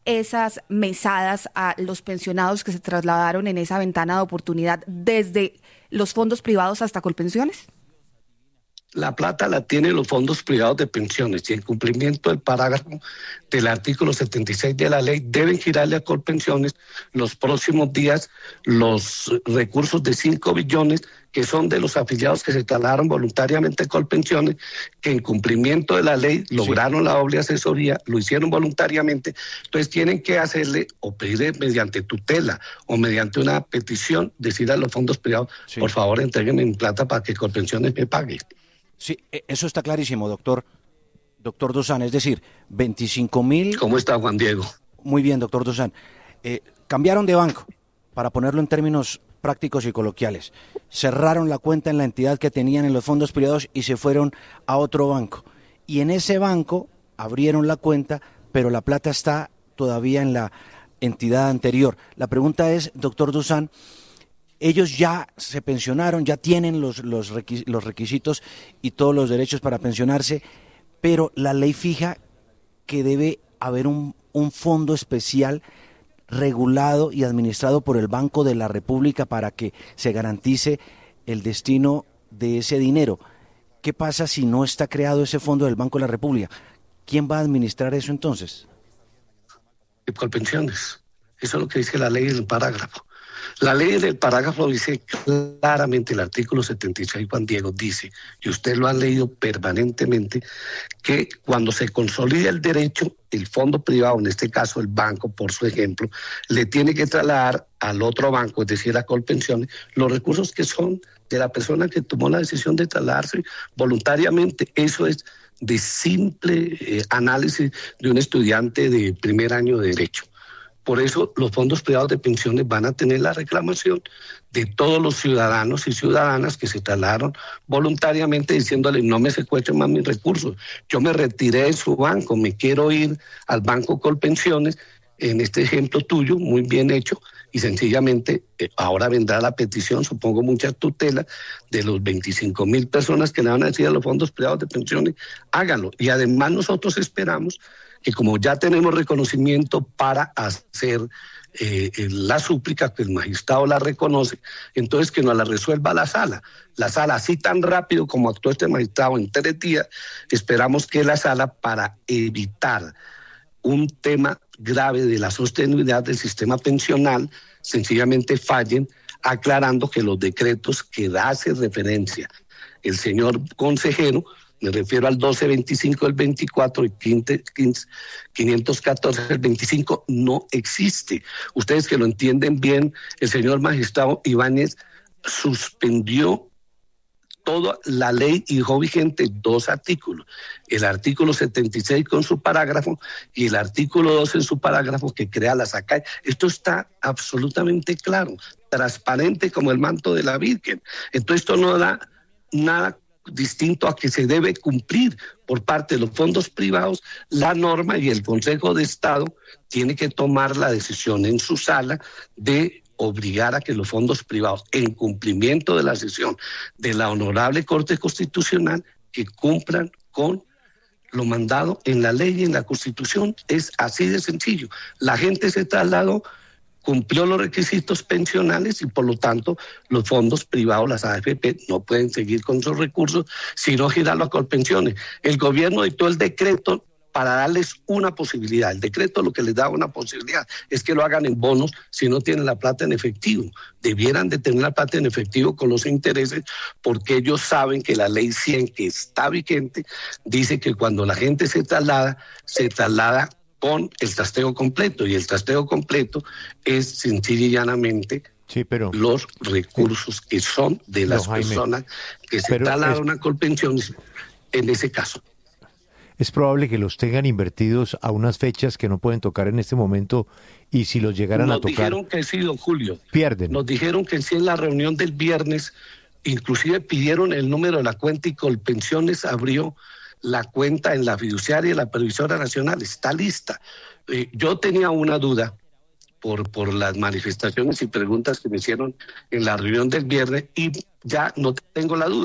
esas mesadas a los pensionados que se trasladaron en esa ventana de oportunidad desde los fondos privados hasta Colpensiones? La plata la tienen los fondos privados de pensiones y en cumplimiento del parágrafo del artículo 76 de la ley deben girarle a Colpensiones los próximos días los recursos de 5 billones que son de los afiliados que se trasladaron voluntariamente a Colpensiones, que en cumplimiento de la ley lograron la doble asesoría, lo hicieron voluntariamente, entonces tienen que hacerle o pedirle mediante tutela o mediante una petición, decir a los fondos privados, por favor entréguenme mi plata para que Colpensiones me pague. Sí, eso está clarísimo, doctor Dossan, es decir, 25.000... ¿Cómo está, Juan Diego? Muy bien, doctor Dossan. Cambiaron de banco, para ponerlo en términos prácticos y coloquiales. Cerraron la cuenta en la entidad que tenían en los fondos privados y se fueron a otro banco. Y en ese banco abrieron la cuenta, pero la plata está todavía en la entidad anterior. La pregunta es, doctor Dossan, ellos ya se pensionaron, ya tienen los requisitos y todos los derechos para pensionarse, pero la ley fija que debe haber un fondo especial regulado y administrado por el Banco de la República para que se garantice el destino de ese dinero. ¿Qué pasa si no está creado ese fondo del Banco de la República? ¿Quién va a administrar eso entonces? Colpensiones. Eso es lo que dice la ley en el parágrafo. La ley del parágrafo dice claramente, el artículo 76, Juan Diego, dice, y usted lo ha leído permanentemente, que cuando se consolida el derecho, el fondo privado, en este caso el banco, por su ejemplo, le tiene que trasladar al otro banco, es decir, a Colpensiones, los recursos que son de la persona que tomó la decisión de trasladarse voluntariamente. Eso es de simple análisis de un estudiante de primer año de Derecho. Por eso los fondos privados de pensiones van a tener la reclamación de todos los ciudadanos y ciudadanas que se trasladaron voluntariamente diciéndole no me secuestren más mis recursos, yo me retiré de su banco, me quiero ir al banco Colpensiones, en este ejemplo tuyo, muy bien hecho, y sencillamente ahora vendrá la petición, supongo muchas tutelas, de los 25.000 personas que le van a decir a los fondos privados de pensiones, háganlo. Y además nosotros esperamos que como ya tenemos reconocimiento para hacer la súplica, que el magistrado la reconoce, entonces que nos la resuelva la sala. La sala, así tan rápido como actuó este magistrado en 3 días, esperamos que la sala, para evitar un tema grave de la sostenibilidad del sistema pensional, sencillamente fallen, aclarando que los decretos que hace referencia el señor consejero, me refiero al 1225 del 24 y 514 del 25, no existe. Ustedes que lo entienden bien, el señor magistrado Ibáñez suspendió toda la ley y dejó vigente 2 artículos. El artículo 76 con su parágrafo y el artículo 12 en su parágrafo que crea la SACAE. Esto está absolutamente claro, transparente como el manto de la Virgen. Entonces esto no da nada distinto a que se debe cumplir por parte de los fondos privados la norma, y el Consejo de Estado tiene que tomar la decisión en su sala de obligar a que los fondos privados, en cumplimiento de la decisión de la Honorable Corte Constitucional, que cumplan con lo mandado en la ley y en la Constitución. Es así de sencillo. La gente se trasladó, cumplió los requisitos pensionales y por lo tanto los fondos privados, las AFP, no pueden seguir con sus recursos, sino girarlo a Colpensiones. El gobierno dictó el decreto para darles una posibilidad. El decreto lo que les da una posibilidad es que lo hagan en bonos si no tienen la plata en efectivo. Debieran de tener la plata en efectivo con los intereses, porque ellos saben que la ley 100, que está vigente, dice que cuando la gente se traslada con el trasteo completo, y el trasteo completo es sencilla y llanamente los recursos que son de las personas que se trasladaron a Colpensiones en ese caso. Es probable que los tengan invertidos a unas fechas que no pueden tocar en este momento, y si los llegaran a tocar... Nos dijeron que sí, don Julio. Pierden. Nos dijeron que sí en la reunión del viernes, inclusive pidieron el número de la cuenta y Colpensiones abrió la cuenta en la fiduciaria y la previsora nacional, está lista. Yo tenía una duda por las manifestaciones y preguntas que me hicieron en la reunión del viernes, y ya no tengo la duda,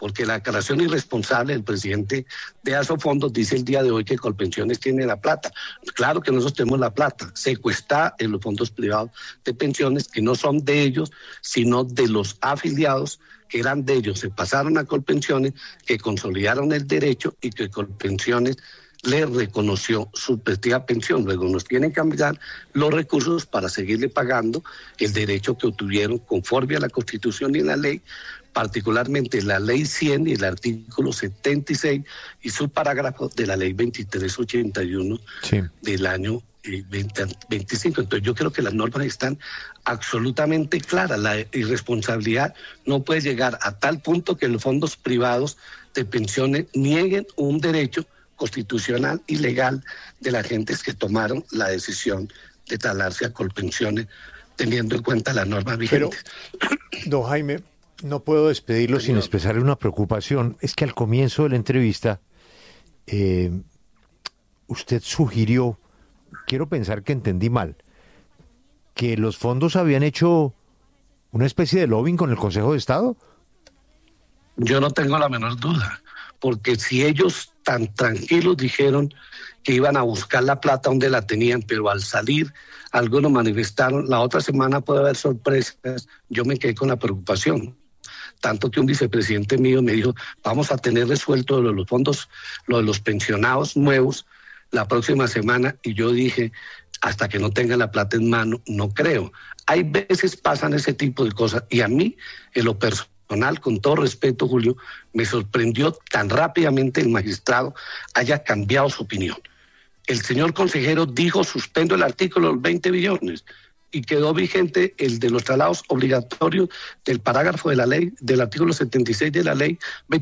porque la declaración irresponsable del presidente de Asofondos dice el día de hoy que Colpensiones tiene la plata. Claro que nosotros tenemos la plata, secuestrada en los fondos privados de pensiones que no son de ellos, sino de los afiliados que eran de ellos. Se pasaron a Colpensiones, que consolidaron el derecho y que Colpensiones le reconoció su respectiva pensión. Luego nos tienen que cambiar los recursos para seguirle pagando el derecho que obtuvieron conforme a la Constitución y la ley, particularmente la ley 100 y el artículo 76 y su parágrafo de la ley 2381 del año 2025. Entonces yo creo que las normas están absolutamente claras. La irresponsabilidad no puede llegar a tal punto que los fondos privados de pensiones nieguen un derecho constitucional y legal de las gentes que tomaron la decisión de trasladarse a Colpensiones teniendo en cuenta las normas vigentes. Pero, don Jaime, no puedo despedirlo sin expresarle una preocupación. Es que al comienzo de la entrevista usted sugirió, quiero pensar que entendí mal, que los fondos habían hecho una especie de lobbying con el Consejo de Estado. Yo no tengo la menor duda, porque si ellos tan tranquilos dijeron que iban a buscar la plata donde la tenían, pero al salir algunos manifestaron, la otra semana puede haber sorpresas, yo me quedé con la preocupación. Tanto que un vicepresidente mío me dijo, vamos a tener resuelto lo de los fondos, lo de los pensionados nuevos la próxima semana, y yo dije, hasta que no tenga la plata en mano, no creo. Hay veces pasan ese tipo de cosas, y a mí, en lo personal, con todo respeto, Julio, me sorprendió tan rápidamente el magistrado haya cambiado su opinión. El señor consejero dijo, suspendo el artículo de los 20 billones, y quedó vigente el de los traslados obligatorios del parágrafo de la ley, del artículo 76 de la ley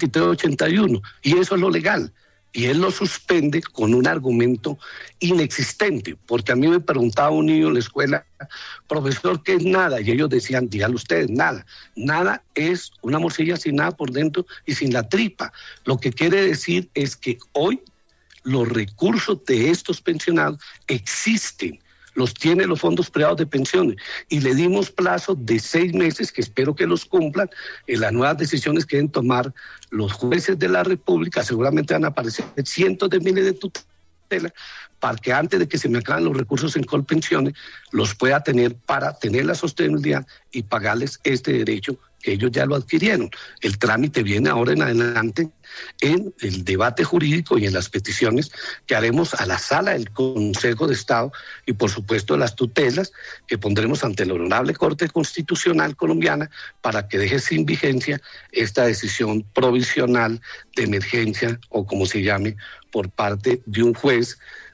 2381, y eso es lo legal. Y él lo suspende con un argumento inexistente, porque a mí me preguntaba un niño en la escuela, profesor, ¿qué es nada? Y ellos decían, díganlo ustedes, nada. Nada es una morcilla sin nada por dentro y sin la tripa. Lo que quiere decir es que hoy los recursos de estos pensionados existen, los tienen los fondos privados de pensiones, y le dimos plazo de 6 meses, que espero que los cumplan, en las nuevas decisiones que deben tomar los jueces de la República. Seguramente van a aparecer cientos de miles de tutelas, para que antes de que se me acaben los recursos en Colpensiones, los pueda tener para tener la sostenibilidad y pagarles este derecho que ellos ya lo adquirieron. El trámite viene ahora en adelante en el debate jurídico y en las peticiones que haremos a la sala del Consejo de Estado y por supuesto las tutelas que pondremos ante la Honorable Corte Constitucional Colombiana para que deje sin vigencia esta decisión provisional de emergencia o como se llame por parte de un juez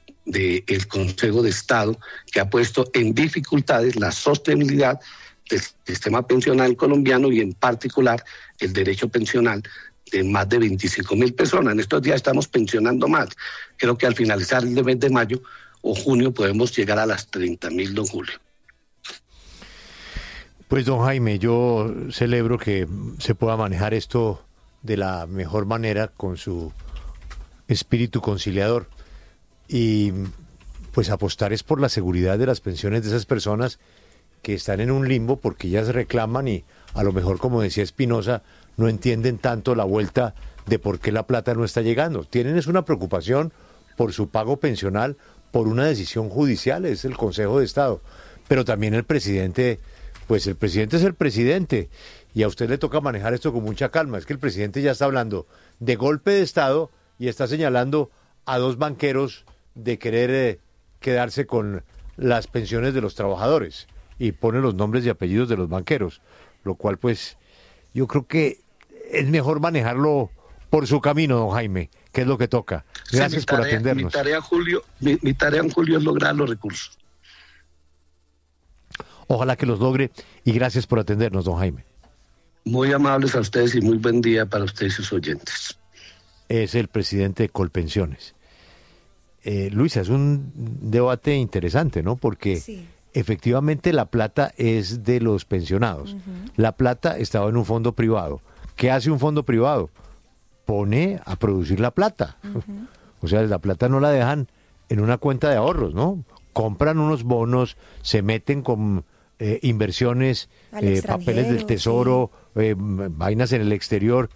del Consejo de Estado que ha puesto en dificultades la sostenibilidad del sistema pensional colombiano y en particular el derecho pensional de más de 25.000 personas. En estos días estamos pensionando más. Creo que al finalizar el mes de mayo o junio podemos llegar a las 30.000, don Julio. Pues don Jaime, yo celebro que se pueda manejar esto de la mejor manera con su espíritu conciliador y pues apostar es por la seguridad de las pensiones de esas personas que están en un limbo porque ellas reclaman y a lo mejor, como decía Espinosa, no entienden tanto la vuelta de por qué la plata no está llegando. Tienen es una preocupación por su pago pensional, por una decisión judicial, es el Consejo de Estado. Pero también el presidente, pues el presidente es el presidente y a usted le toca manejar esto con mucha calma. Es que el presidente ya está hablando de golpe de Estado y está señalando a 2 banqueros de querer quedarse con las pensiones de los trabajadores y pone los nombres y apellidos de los banqueros, lo cual pues yo creo que es mejor manejarlo por su camino, don Jaime, que es lo que toca. Gracias por atendernos. Mi tarea, Julio, es lograr los recursos. Ojalá que los logre y gracias por atendernos, don Jaime. Muy amables a ustedes y muy buen día para ustedes y sus oyentes. Es el presidente de Colpensiones. Luisa, es un debate interesante, ¿no? Porque sí, efectivamente la plata es de los pensionados. La plata estaba en un fondo privado. ¿Qué hace un fondo privado? Pone a producir la plata. O sea, la plata no la dejan en una cuenta de ahorros, ¿no? Compran unos bonos, se meten con inversiones, papeles del tesoro, sí, vainas en el exterior.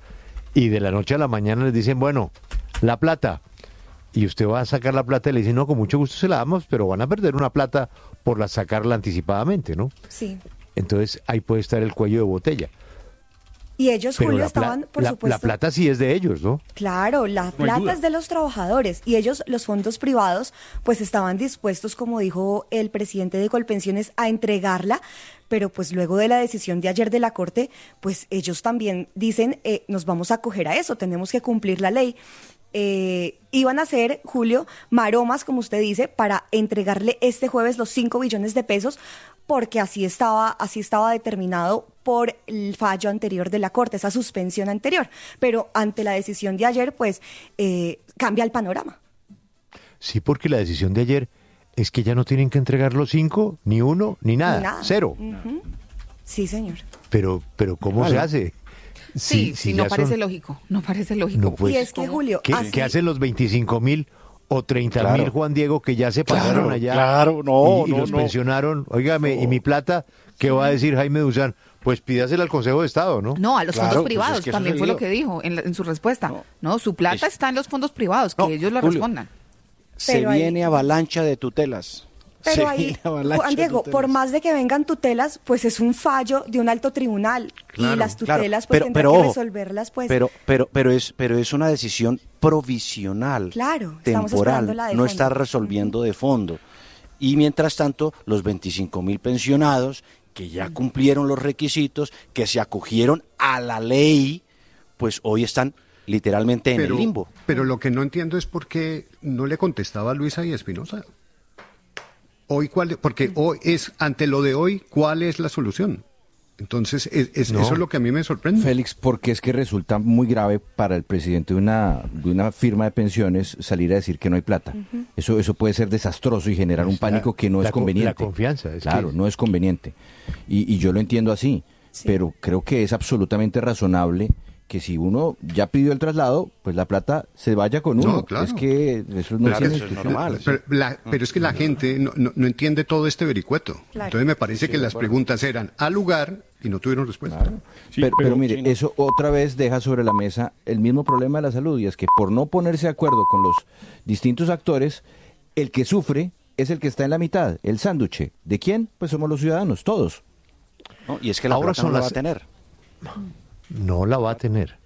y de la noche a la mañana les dicen, bueno, la plata, y usted va a sacar la plata y le dicen, no, con mucho gusto se la damos, pero van a perder una plata por sacarla anticipadamente, ¿no? Sí. Entonces ahí puede estar el cuello de botella. Y ellos, Pero Julio, estaban, por supuesto... La plata sí es de ellos, ¿no? Claro, la plata es de los trabajadores y ellos, los fondos privados, pues estaban dispuestos, como dijo el presidente de Colpensiones, a entregarla, pero pues luego de la decisión de ayer de la Corte, pues ellos también dicen, nos vamos a acoger a eso, tenemos que cumplir la ley. Iban a hacer, Julio, maromas, como usted dice, para entregarle este jueves los 5 billones de pesos, porque así estaba determinado por el fallo anterior de la Corte, esa suspensión anterior. Pero ante la decisión de ayer, pues cambia el panorama. Sí, porque la decisión de ayer es que ya no tienen que entregar los 5, ni 1, ni nada. 0. Uh-huh. Sí, señor. Pero ¿cómo se hace? Sí, no parece lógico, no parece lógico. No, pues, y es que, Julio, ¿qué hacen los 25.000 o 30.000, Juan Diego, que ya se pagaron allá? Claro, y los pensionaron. Óigame, ¿y mi plata? ¿Qué va a decir Jaime Duzán? Pues pídasela al Consejo de Estado, ¿no? No, a los fondos privados, pues es que también fue lo que dijo en su respuesta. No, su plata está en los fondos privados, que ellos lo respondan. Se viene avalancha de tutelas. Pero ahí, Juan Diego, por más de que vengan tutelas, pues es un fallo de un alto tribunal. Claro, y las tutelas, pues tendrán que resolverlas, pues. Pero es una decisión provisional, claro, temporal, no está resolviendo de fondo. Y mientras tanto, los 25.000 pensionados que ya cumplieron los requisitos, que se acogieron a la ley, pues hoy están literalmente en el limbo. Pero lo que no entiendo es por qué no le contestaba Luisa y Espinosa. Porque hoy es, ante lo de hoy, ¿cuál es la solución? Entonces, eso es lo que a mí me sorprende. Félix, porque es que resulta muy grave para el presidente de una firma de pensiones salir a decir que no hay plata. Uh-huh. Eso puede ser desastroso y generar un pánico que no es conveniente. La confianza. Claro, no es conveniente. Y yo lo entiendo así, pero creo que es absolutamente razonable que si uno ya pidió el traslado, pues la plata se vaya con uno. No, claro. Es que eso no es normal. Pero es que la gente no entiende todo este vericueto. Claro. Entonces me parece que las preguntas eran al lugar y no tuvieron respuesta. Claro. Sí, pero mire, eso otra vez deja sobre la mesa el mismo problema de la salud, y es que por no ponerse de acuerdo con los distintos actores, el que sufre es el que está en la mitad, el sánduche. ¿De quién? Pues somos los ciudadanos, todos. No, y es que la plata no la va a tener. No la va a tener.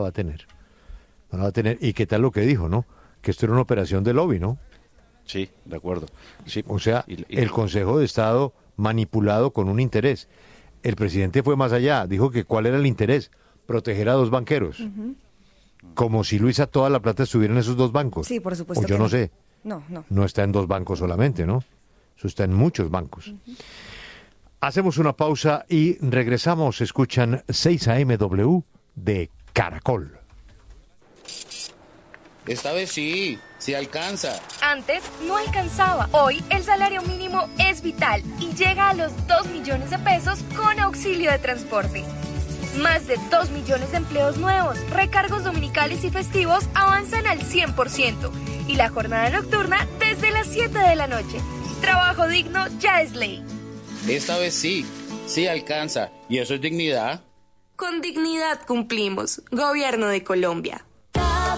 ¿Y qué tal lo que dijo, no? Que esto era una operación de lobby, ¿no? Sí, de acuerdo. Sí. O sea, el Consejo de Estado manipulado con un interés. El presidente fue más allá, dijo que ¿cuál era el interés? Proteger a 2 banqueros. Uh-huh. Como si Luisa toda la plata estuviera en esos 2 bancos. Sí, por supuesto. O yo no sé. No. No está en 2 bancos solamente, ¿no? Eso está en muchos bancos. Uh-huh. Hacemos una pausa y regresamos. Escuchan 6 AMW de Caracol. Esta vez sí alcanza. Antes no alcanzaba. Hoy el salario mínimo es vital y llega a los 2 millones de pesos con auxilio de transporte. Más de 2 millones de empleos nuevos, recargos dominicales y festivos avanzan al 100% y la jornada nocturna desde las 7 de la noche. Trabajo digno ya es ley. Esta vez sí alcanza. ¿Y eso es dignidad? Con dignidad cumplimos. Gobierno de Colombia.